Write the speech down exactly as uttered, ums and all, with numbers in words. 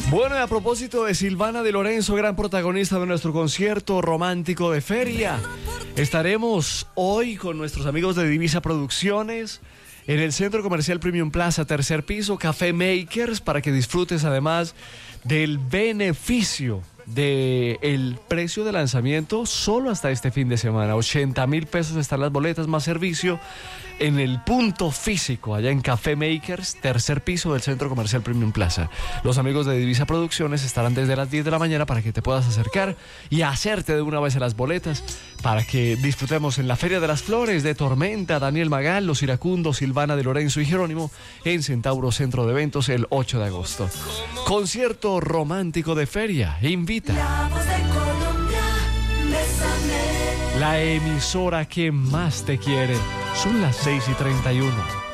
Bueno, y a propósito de Silvana de Lorenzo, gran protagonista de nuestro concierto romántico de feria, estaremos hoy con nuestros amigos de Divisa Producciones en el Centro Comercial Premium Plaza, tercer piso, Café Makers, para que disfrutes además del beneficio del precio de lanzamiento solo hasta este fin de semana. ochenta mil pesos están las boletas más servicio en el punto físico, allá en Café Makers, tercer piso del Centro Comercial Premium Plaza. Los amigos de Divisa Producciones estarán desde las diez de la mañana para que te puedas acercar y hacerte de una vez a las boletas para que disfrutemos en la Feria de las Flores de Tormenta, Daniel Magal, Los Iracundos, Silvana de Lorenzo y Jerónimo en Centauro Centro de Eventos el ocho de agosto. Concierto romántico de feria. Invita La Voz de Colombia, bésame. la emisora que más te quiere. Son las seis y treinta y uno.